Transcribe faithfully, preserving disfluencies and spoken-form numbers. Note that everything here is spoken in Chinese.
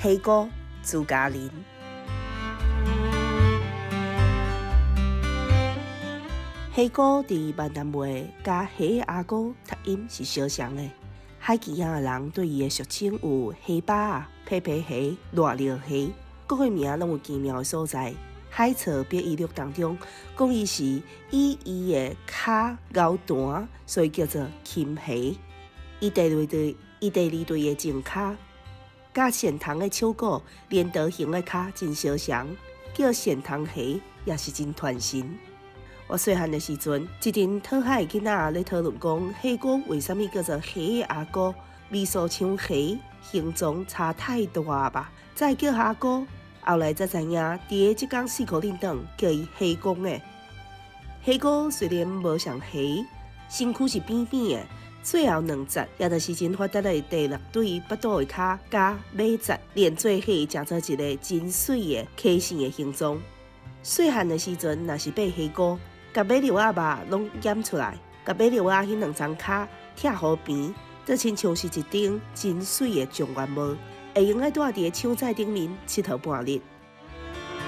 虾膏朱家林。虾膏伫闽南话加虾的阿膏读音是相像的。海基仔的人对伊的俗称有虾巴啊、皮皮虾、热料虾，各个名拢有奇妙的所在。海草别语录当中讲伊是以伊的脚咬弹，所以叫做禽虾。伊第二对，伊第二对的前脚，甲线虫的手骨、镰刀形的脚真相像，叫线虫虾，也是真传神。我细汉的时阵，一群讨海的囡仔咧讨论讲，虾膏为什么叫做虾的阿膏？味素像虾，形状差太大吧？再叫虾膏，后来才知影，伫个即天四苦恁顿叫伊虾膏的。虾膏虽然无像虾，身躯是扁扁的，最后两节也就是真发达的第六对腹肚的脚加尾节连做伙，成做一个真水的虾线的形状。细汉的时阵，若是买虾膏，甲马肉仔肉拢腌出来，甲马肉仔迄两张脚拆好平，就亲像是一顶真水的状元帽，会用来戴伫个手指顶面佚佗半日。